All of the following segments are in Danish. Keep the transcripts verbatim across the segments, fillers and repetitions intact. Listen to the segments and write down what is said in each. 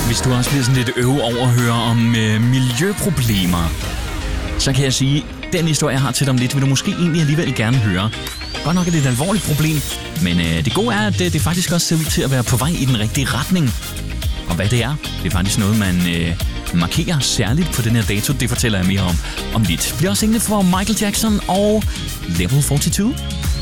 hvis du også bliver sådan lidt øve over at høre om øh, miljøproblemer, så kan jeg sige, den historie, jeg har til dig om lidt, vil du måske egentlig alligevel gerne høre. Godt nok er det et alvorligt problem, men øh, det gode er, at det, det faktisk også ser ud til at være på vej i den rigtige retning. Og hvad det er, det er faktisk noget, man øh, markerer særligt på den her dato. Det fortæller jeg mere om om lidt. Bliver også hængende for Michael Jackson og Level fireogfyrre.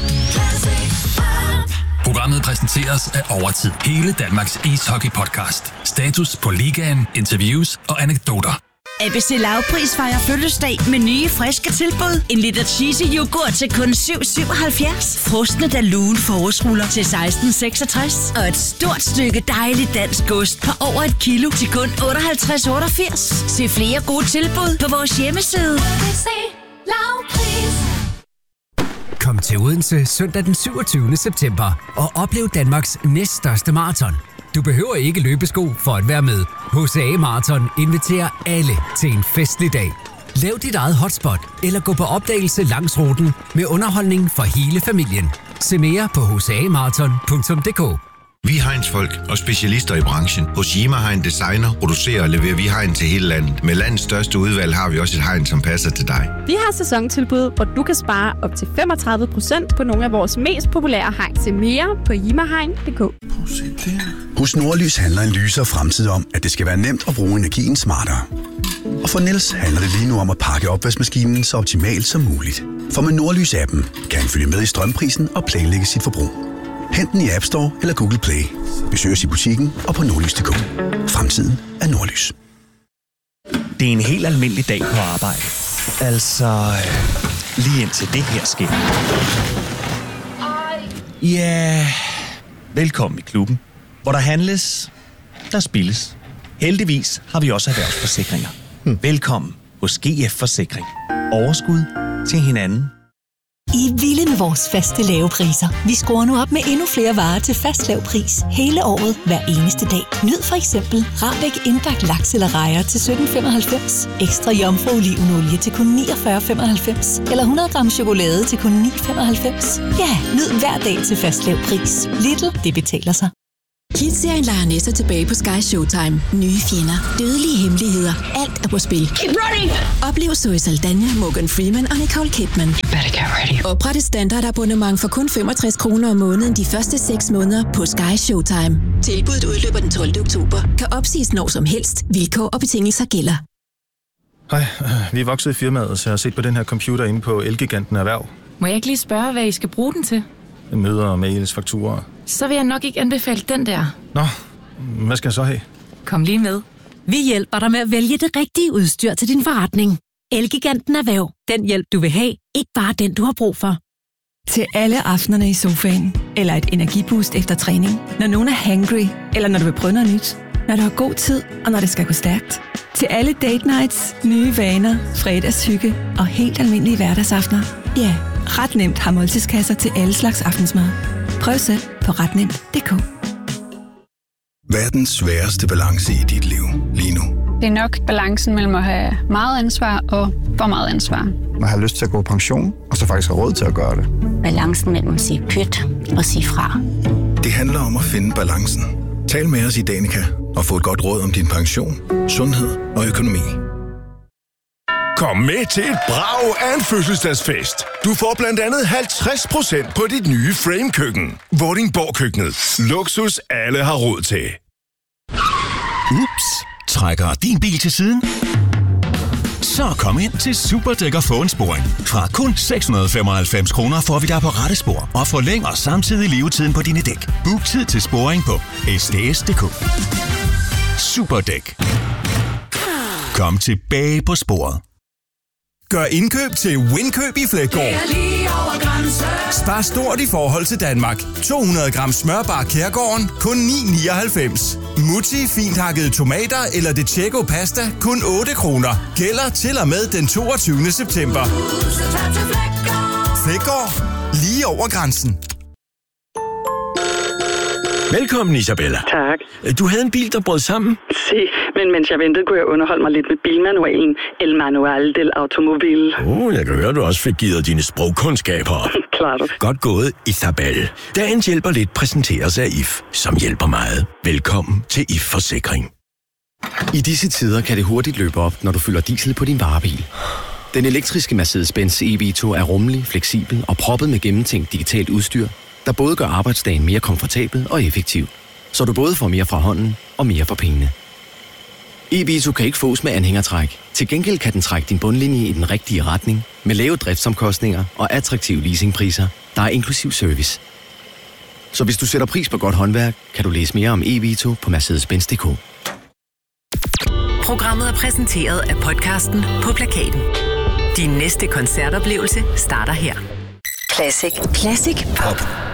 Programmet præsenteres af Overtid. Hele Danmarks ishockey-podcast. Status på ligaen, interviews og anekdoter. A B C Lavpris fejrer fødselsdag med nye, friske tilbud. En liter cheesy yoghurt til kun syv komma syvoghalvfjerds. Frosne Dalune forårsruller til seksten seksogtres. Og et stort stykke dejlig dansk ost på over et kilo til kun otteoghalvtreds otteogfirs. Se flere gode tilbud på vores hjemmeside. A B C Lavpris. Kom til Odense søndag den syvogtyvende september og oplev Danmarks næststørste maraton. Du behøver ikke løbesko for at være med. H C A Marathon inviterer alle til en festlig dag. Lav dit eget hotspot eller gå på opdagelse langs ruten med underholdning for hele familien. Se mere på h c a marathon punktum d k. Vi er Heinz-folk og specialister i branchen. Hos Yima Hein Designer producerer og leverer vi hegn til hele landet. Med landets største udvalg har vi også et hegn, som passer til dig. Vi har sæsontilbud, hvor du kan spare op til femogtredive procent på nogle af vores mest populære hegn. Se mere på yima hein punktum d k. Hos Nordlys handler en lysere fremtid om, at det skal være nemt at bruge energien smartere. Og for Niels handler det lige nu om at pakke opvaskemaskinen så optimalt som muligt. For med Nordlys-appen kan han følge med i strømprisen og planlægge sit forbrug. Hent den i App Store eller Google Play. Besøg os i butikken og på nordlys punktum d k. Fremtiden er Nordlys. Det er en helt almindelig dag på arbejde. Altså, lige indtil det her sker. Ja, velkommen i klubben, hvor der handles, der spilles. Heldigvis har vi også erhvervsforsikringer. Hmm. Velkommen hos G F Forsikring. Overskud til hinanden. I er vilde med vores faste lave priser. Vi skruer nu op med endnu flere varer til fast lav pris hele året, hver eneste dag. Nyd for eksempel Rahbek indbagt laks eller rejer til sytten femoghalvfems, ekstra jomfru olivenolie til kun niogfyrre femoghalvfems eller hundrede gram chokolade til kun ni femoghalvfems. Ja, nyd hver dag til fast lav pris. Lidl, det betaler sig. Kids-serien Lioness er tilbage på Sky Showtime. Nye fjender, dødelige hemmeligheder, alt er på spil. Keep running! Oplev Zoe Saldana, Morgan Freeman og Nicole Kidman. You better get ready. Opret et standardabonnement for kun femogtres kroner om måneden de første seks måneder på Sky Showtime. Tilbuddet udløber den tolvte oktober. Kan opsiges når som helst. Vilkår og betingelser gælder. Hej, vi er vokset i firmaet, så jeg har set på den her computer inde på Elgiganten Erhverv. Må jeg ikke lige spørge, hvad I skal bruge den til? Møder, mails, fakturer. Så vil jeg nok ikke anbefale den der. Nå, hvad skal jeg så have? Kom lige med. Vi hjælper dig med at vælge det rigtige udstyr til din forretning. Elgiganten Erhverv. Den hjælp, du vil have. Ikke bare den, du har brug for. Til alle aftenerne i sofaen. Eller et energiboost efter træning. Når nogen er hangry. Eller når du vil prøve noget nyt. Når du har god tid, og når det skal gå stærkt. Til alle date nights, nye vaner, fredagshygge og helt almindelige hverdagsaftener. Ja, ret nemt har måltidskasser til alle slags aftensmad. Prøv selv på ret nemt punktum d k. Hvad er den sværeste balance i dit liv lige nu? Det er nok balancen mellem at have meget ansvar og for meget ansvar. Man har lyst til at gå på pension, og så faktisk har råd til at gøre det. Balancen mellem at sige pyt og sige fra. Det handler om at finde balancen. Tal med os i Danica og få et godt råd om din pension, sundhed og økonomi. Kom med til et brag af en fødselsdagsfest. Du får blandt andet halvtreds procent på dit nye Frame-køkken. Vordingborg-køkkenet. Luksus alle har råd til. Ups. Trækker din bil til siden? Så kom ind til Superdæk og få en sporing. Fra kun seks hundrede og femoghalvfems kroner får vi dig på rette spor og forlænger samtidig levetiden på dine dæk. Book tid til sporing på s d s punktum d k. Superdæk. Kom tilbage på sporet. Gør indkøb til Winkøb i Fleggaard. Spar stort i forhold til Danmark. to hundrede gram smørbar Kærgården, kun ni nioghalvfems. Mutti fint hakkede tomater eller De Cecco pasta, kun otte kroner. Gælder til og med den toogtyvende september. Fleggaard. Lige over grænsen. Velkommen, Isabella. Tak. Du havde en bil, der brød sammen? Si, men mens jeg ventede, kunne jeg underholde mig lidt med bilmanualen. El Manual del Automobil. Åh, oh, jeg kan høre, du også fik givet dine sprogkundskaber. Klart. Godt gået, Isabella. Dagens hjælper lidt præsenteres af I F, som hjælper meget. Velkommen til I F Forsikring. I disse tider kan det hurtigt løbe op, når du fylder diesel på din varebil. Den elektriske Mercedes-Benz E V to er rummelig, fleksibel og proppet med gennemtænkt digitalt udstyr, der både gør arbejdsdagen mere komfortabel og effektiv, så du både får mere fra hånden og mere for pengene. E V to kan ikke fås med anhængertræk. Til gengæld kan den trække din bundlinje i den rigtige retning, med lave driftsomkostninger og attraktive leasingpriser, der er inklusiv service. Så hvis du sætter pris på godt håndværk, kan du læse mere om E V to på mercedes benz punktum d k. Programmet er præsenteret af podcasten På Plakaten. Din næste koncertoplevelse starter her. Classic. Classic Pop.